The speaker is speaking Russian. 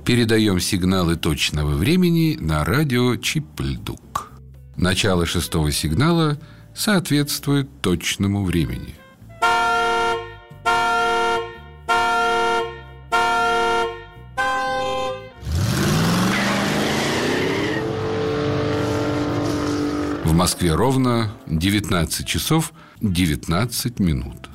Передаем сигналы точного времени на радио Чип-Льдук. Начало 6-го сигнала соответствует точному времени. В Москве ровно 19 часов 19 минут.